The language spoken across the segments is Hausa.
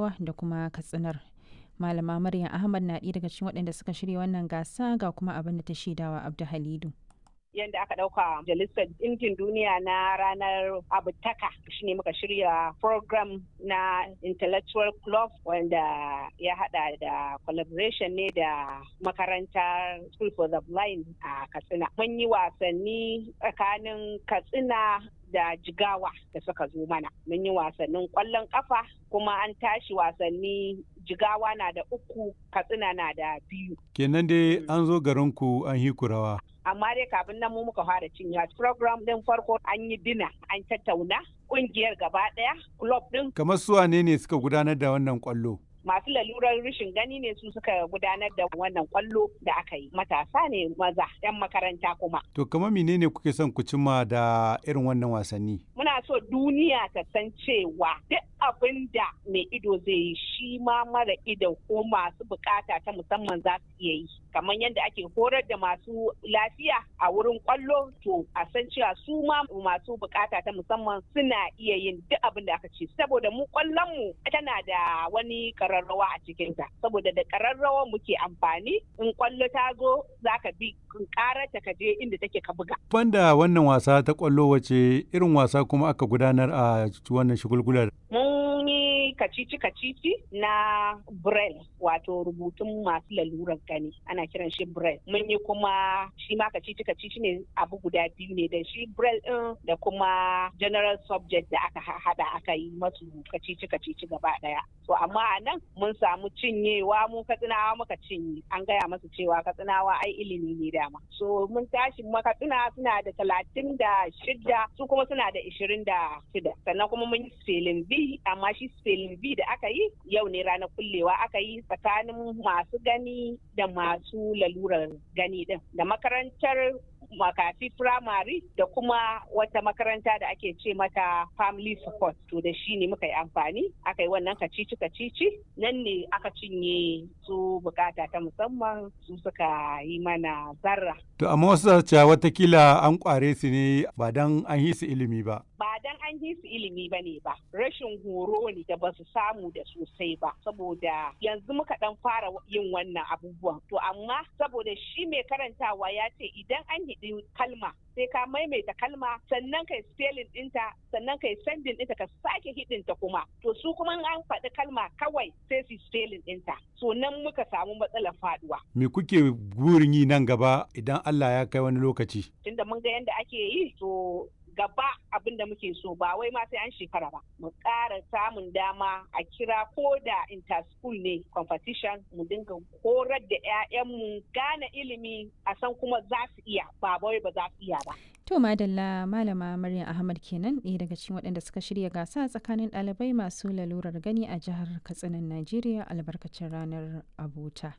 Jigawa da kuma Katsinar. Malama Maryam Ahmad na ɗaya daga cikin waɗanda suka shirya wannan gasa ga kuma abin da ta shaidawa Abdu Halidu. Yadda aka ɗauka Majalisar Ɗinkin Duniya na ranar abutaka shine muka shirya program na intellectual club wanda ya hada da collaboration ne da makarantar School for the Blind a Katsina. Mun yi wasanni tsakanin Katsina da Jigawa da suka zo mana. Mun yi wasannin ƙwallon ƙafa kuma an tashi wasanni Jigawa na da 3, Katsina na da 2. Kenan dai an zo garinku an yi kurawa. Amma dai kafin nan mu muka fara cinye program din farko an yi dina an tattauna kungiyar gaba daya club din. Kamar su wane ne suka gudanar da wannan kwallo? Masu lalurar rashin gani ne su suka gudanar da wannan kwallo da aka yi. Matasa ne maza 'yan makaranta kuma. To kamar menene kuke son ku cimma da irin wannan wasanni? Muna so duniya ta san cewa duk abin da mai ido zai yi shi ma mara ido ko masu bukata ta musamman za su iya yi. Kamar yadda ake horar da masu lafiya a wurin kwallo to a san cewa su ma masu bukata ta musamman suna iya yin duk abin da aka ce. Saboda mu kwallon mu tana da wani kararrawa a cikinta. Saboda da kararrawa muke amfani in kwallo ta zo za ka bi karata ka je inda take ka buga. Banda wannan wasa ta kwallo wace irin wasa kuma aka gudanar a wannan shigulgular? Mun yi kacici-kacici na braille wato rubutun masu lalurar gani ana kiran shi braille. Mun yi kuma shi ma kacici-kacici ne abu guda biyu ne da shi braille din da kuma general subject da aka hada aka yi masu kacici-kacici gaba daya. So amma a nan mun samu cinyewa mu Katsinawa muka cinye an gaya masu cewa Katsinawa ai ilimi ne dama. So mun tashi Katsina suna da 36 su kuma suna da 26 sannan kuma mun yi spelling bee amma shi spelling bee da aka yi yau ne ranar kullewa aka yi tsakanin masu gani da masu lalurar gani din da makarantar makafi firamare da kuma wata makaranta da ake ce mata family support to da shi ne muka yi amfani aka yi wannan kacici nan ne aka cinye su bukata ta musamman su suka yi mana zarra. To amma wasu cewa watakila an kware su ne ba dan an yi su ilimi ba. Ba dan an yi su ilimi ba ne ba rashin horo ne da ba su samu da sosai ba saboda yanzu muka dan fara yin wannan abubuwan to amma saboda shi mai karantawa ya ce idan an yi kalma sai ka maimaita kalma sannan kai spelling dinta sannan kai sending dinta ka sake hidinta kuma to su kuma an faɗi kalma kawai sai su spelling dinta so nan muka samu matsalar faduwa. Me kuke burin yi nan gaba idan Allah ya kai wani lokaci? Tunda mun ga yadda ake yi to gaba abin da muke so ba wai ma sai an shekara ba mu ƙara samun dama a kira ko da inter-school ne competition mu dinga horar da 'ya'yanmu gane ilimi a san kuma za su iya ba wai ba za su iya ba. To madalla malama Maryam Ahmad kenan ɗaya daga cikin waɗanda suka shirya gasa tsakanin ɗalibai masu lalurar gani a jihar Katsinan Najeriya albarkacin ranar abota.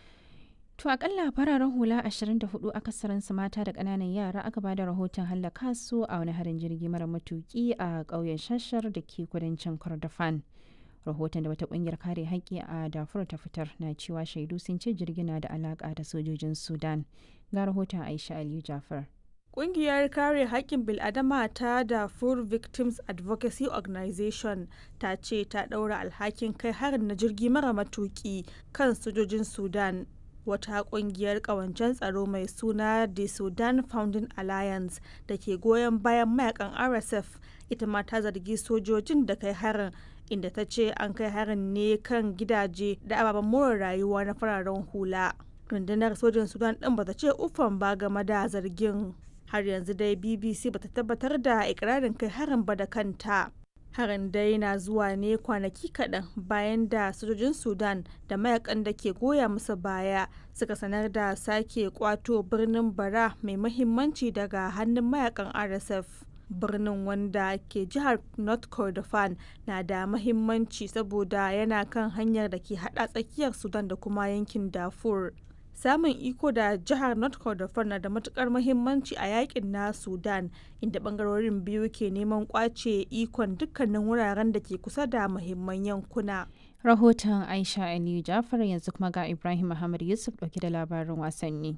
To akalla fararen hula 24 akasarinsu mata da ƙananan yara aka ba da rahoton hallaka su a wani harin jirgi mara matuki a ƙauyen Shashar da ke kudancin Kordofan. Rahoton da wata ƙungiyar kare haƙƙi a Darfur ta fitar na cewa shaidu sun ce jirgin na da alaƙa da sojojin Sudan. Ga rahoton Aisha Aliyu Jafar. Ƙungiyar kare haƙƙin bil'adama ta Darfur Victims Advocacy Organization ta ce ta ɗaura alhakin kai harin na jirgi mara matuki kan sojojin Sudan. Wata kungiyar kawancen tsaro mai suna The Sudan Founding Alliance da ke goyon bayan mayakan RSF ita ma ta zargi sojojin da kai harin inda ta ce an kai harin ne kan gidaje da ababen more rayuwa na fararen hula. Rundunar sojin Sudan ɗin bata ce ufan ba game da zargin. Har yanzu dai BBC bata tabbatar da ikirarin kai harin ba da kanta. Harin dai na zuwa ne kwanaki kaɗan bayan da sojojin Sudan da mayakan da ke goya musu baya suka sanar da sake kwato birnin Bara mai mahimmanci daga hannun mayakan RSF. Birnin wanda ke jihar North Kordofan na da mahimmanci saboda yana kan hanyar da ke hada tsakiyar Sudan da kuma yankin Darfur. Samun iko da jihar North Kordofan na da matukar muhimmanci a yakin na Sudan, inda bangarorin biyu ke neman kwace ikon dukkanin wuraren da ke kusa da muhimman yankuna. Rahoton Aisha Aliyu Jafar yanzu kuma ga Ibrahim Muhammad Yusuf dauke da labarin wasanni.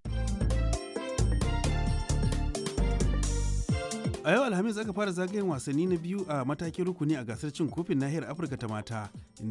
A yau Alhamis aka fara zagayen wasanni na biyu a matakin rukuni a gasar cin kofin nahiyar Afirka ta mata, inda